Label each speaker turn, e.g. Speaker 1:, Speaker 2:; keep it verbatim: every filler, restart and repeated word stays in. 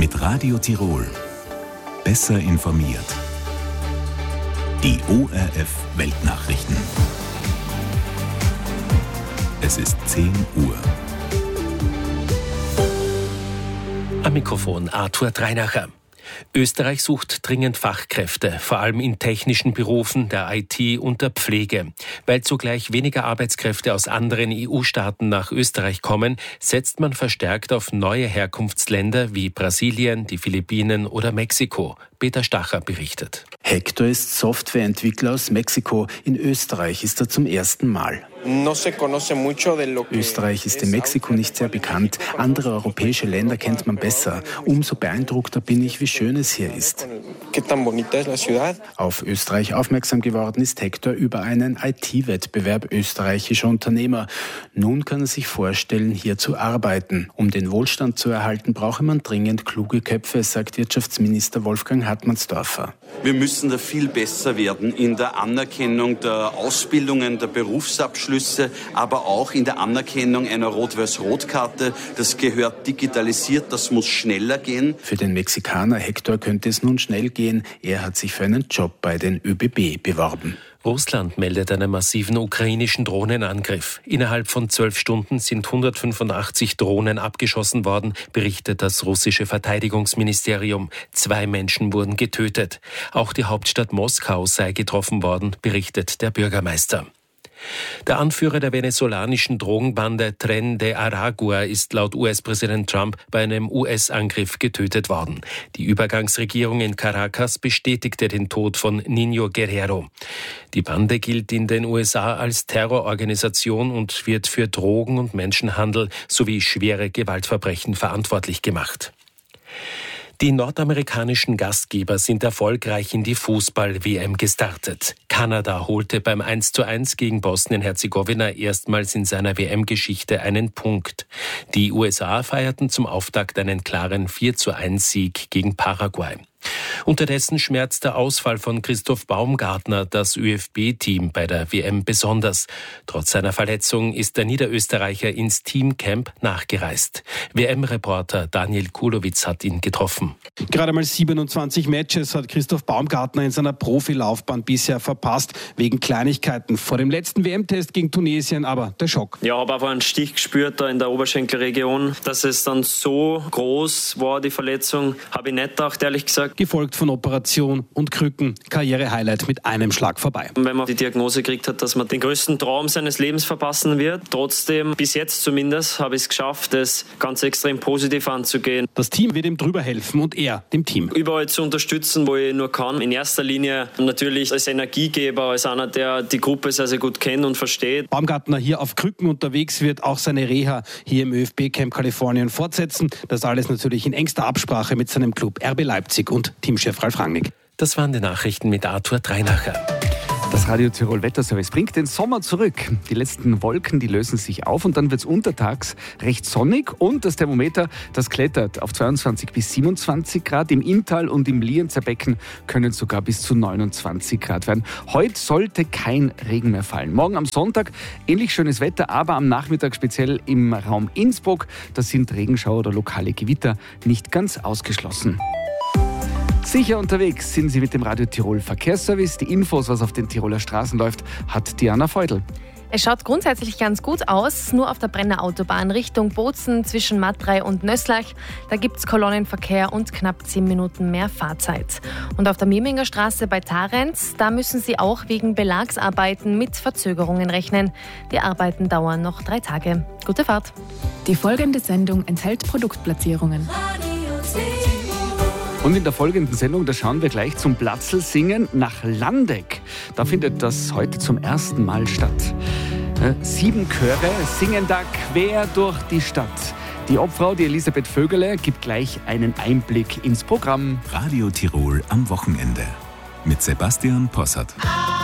Speaker 1: Mit Radio Tirol. Besser informiert. Die O R F Weltnachrichten. Es ist zehn Uhr.
Speaker 2: Am Mikrofon Arthur Dreinacher. Österreich sucht dringend Fachkräfte, vor allem in technischen Berufen, der I T und der Pflege. Weil zugleich weniger Arbeitskräfte aus anderen E U-Staaten nach Österreich kommen, setzt man verstärkt auf neue Herkunftsländer wie Brasilien, die Philippinen oder Mexiko. Peter Stacher berichtet.
Speaker 3: Hector ist Softwareentwickler aus Mexiko. In Österreich ist er zum ersten Mal. Österreich ist in Mexiko nicht sehr bekannt. Andere europäische Länder kennt man besser. Umso beeindruckter bin ich, wie schön es hier ist. Auf Österreich aufmerksam geworden ist Hector über einen I T-Wettbewerb österreichischer Unternehmer. Nun kann er sich vorstellen, hier zu arbeiten. Um den Wohlstand zu erhalten, brauche man dringend kluge Köpfe, sagt Wirtschaftsminister Wolfgang Hartmannsdorfer.
Speaker 4: Wir müssen da viel besser werden in der Anerkennung der Ausbildungen, der Berufsabschlüsse, aber auch in der Anerkennung einer Rot-Weiß-Rot-Karte. Das gehört digitalisiert, das muss schneller gehen.
Speaker 3: Für den Mexikaner Hector könnte es nun schnell gehen. Er hat sich für einen Job bei den ÖBB beworben.
Speaker 2: Russland meldet einen massiven ukrainischen Drohnenangriff. Innerhalb von zwölf Stunden sind hundertfünfundachtzig Drohnen abgeschossen worden, berichtet das russische Verteidigungsministerium. Zwei Menschen wurden getötet. Auch die Hauptstadt Moskau sei getroffen worden, berichtet der Bürgermeister. Der Anführer der venezolanischen Drogenbande Tren de Aragua ist laut U S-Präsident Trump bei einem U S-Angriff getötet worden. Die Übergangsregierung in Caracas bestätigte den Tod von Niño Guerrero. Die Bande gilt in den U S A als Terrororganisation und wird für Drogen- und Menschenhandel sowie schwere Gewaltverbrechen verantwortlich gemacht. Die nordamerikanischen Gastgeber sind erfolgreich in die Fußball-W M gestartet. Kanada holte beim eins zu eins gegen Bosnien-Herzegowina erstmals in seiner W M-Geschichte einen Punkt. Die U S A feierten zum Auftakt einen klaren vier zu eins Sieg gegen Paraguay. Unterdessen schmerzt der Ausfall von Christoph Baumgartner das ÖFB-Team bei der W M besonders. Trotz seiner Verletzung ist der Niederösterreicher ins Teamcamp nachgereist. W M-Reporter Daniel Kulowitz hat ihn getroffen.
Speaker 5: Gerade mal siebenundzwanzig Matches hat Christoph Baumgartner in seiner Profilaufbahn bisher verpasst, wegen Kleinigkeiten. Vor dem letzten W M-Test gegen Tunesien aber der Schock.
Speaker 6: Ja, habe einfach einen Stich gespürt da in der Oberschenkelregion. Dass es dann so groß war, die Verletzung, habe ich nicht gedacht, ehrlich gesagt.
Speaker 5: Gefolgt von Operation und Krücken. Karriere-Highlight mit einem Schlag vorbei.
Speaker 6: Wenn man die Diagnose gekriegt hat, dass man den größten Traum seines Lebens verpassen wird, trotzdem, bis jetzt zumindest, habe ich es geschafft, es ganz extrem positiv anzugehen.
Speaker 5: Das Team wird ihm drüber helfen und er dem Team.
Speaker 6: Überall zu unterstützen, wo ich nur kann. In erster Linie natürlich als Energiegeber, als einer, der die Gruppe sehr, sehr gut kennt und versteht.
Speaker 5: Baumgartner hier auf Krücken unterwegs, wird auch seine Reha hier im ÖFB-Camp Kalifornien fortsetzen. Das alles natürlich in engster Absprache mit seinem Club R B Leipzig und Teamchef Ralf Rangnick.
Speaker 2: Das waren die Nachrichten mit Arthur Dreinacher.
Speaker 7: Das Radio Tirol Wetterservice bringt den Sommer zurück. Die letzten Wolken, die lösen sich auf und dann wird es untertags recht sonnig und das Thermometer, das klettert auf zweiundzwanzig bis siebenundzwanzig Grad. Im Inntal und im Lienzer Becken können es sogar bis zu neunundzwanzig Grad werden. Heute sollte kein Regen mehr fallen. Morgen am Sonntag ähnlich schönes Wetter, aber am Nachmittag speziell im Raum Innsbruck, da sind Regenschauer oder lokale Gewitter nicht ganz ausgeschlossen. Sicher unterwegs sind Sie mit dem Radio Tirol Verkehrsservice. Die Infos, was auf den Tiroler Straßen läuft, hat Diana Feudel.
Speaker 8: Es schaut grundsätzlich ganz gut aus, nur auf der Brenner Autobahn Richtung Bozen zwischen Matrei und Nöslach. Da gibt es Kolonnenverkehr und knapp zehn Minuten mehr Fahrzeit. Und auf der Mieminger Straße bei Tarenz, da müssen Sie auch wegen Belagsarbeiten mit Verzögerungen rechnen. Die Arbeiten dauern noch drei Tage. Gute Fahrt.
Speaker 9: Die folgende Sendung enthält Produktplatzierungen.
Speaker 7: Und in der folgenden Sendung, da schauen wir gleich zum Platzl-Singen nach Landeck. Da findet das heute zum ersten Mal statt. Äh, sieben Chöre singen da quer durch die Stadt. Die Obfrau, die Elisabeth Vögele, gibt gleich einen Einblick ins Programm.
Speaker 1: Radio Tirol am Wochenende mit Sebastian Possert.